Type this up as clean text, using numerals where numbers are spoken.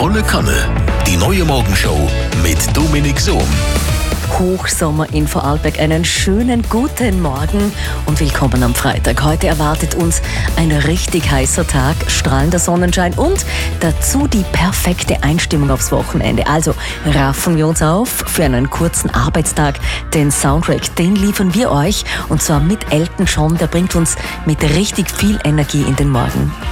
Volle Kanne. Die neue Morgenshow mit Dominik Sohm. Hochsommer in Vorarlberg. Einen schönen guten Morgen und willkommen am Freitag. Heute erwartet uns ein richtig heißer Tag, strahlender Sonnenschein und dazu die perfekte Einstimmung aufs Wochenende. Also raffen wir uns auf für einen kurzen Arbeitstag. Den Soundtrack, den liefern wir euch und zwar mit Elton John. Der bringt uns mit richtig viel Energie in den Morgen.